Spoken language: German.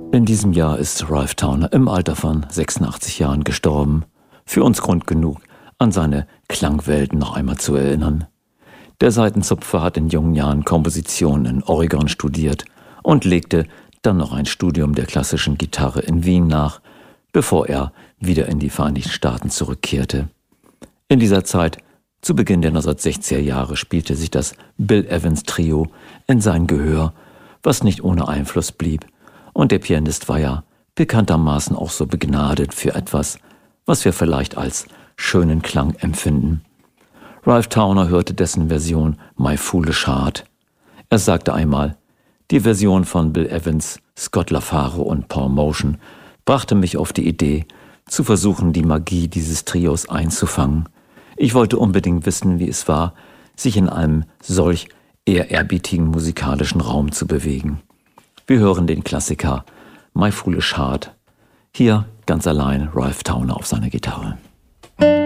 In diesem Jahr ist Ralph Towner im Alter von 86 Jahren gestorben. Für uns Grund genug, an seine Klangwelten noch einmal zu erinnern. Der Saitenzupfer hat in jungen Jahren Komposition in Oregon studiert und legte dann noch ein Studium der klassischen Gitarre in Wien nach, bevor er wieder in die Vereinigten Staaten zurückkehrte. In dieser Zeit, zu Beginn der 1960er Jahre, spielte sich das Bill Evans Trio in sein Gehör, was nicht ohne Einfluss blieb. Und der Pianist war ja bekanntermaßen auch so begnadet für etwas, was wir vielleicht als schönen Klang empfinden. Ralph Towner hörte dessen Version My Foolish Heart. Er sagte einmal, die Version von Bill Evans, Scott LaFaro und Paul Motian brachte mich auf die Idee, zu versuchen, die Magie dieses Trios einzufangen. Ich wollte unbedingt wissen, wie es war, sich in einem solch ehrerbietigen musikalischen Raum zu bewegen. Wir hören den Klassiker My Foolish Heart. Hier ganz allein Ralph Towner auf seiner Gitarre.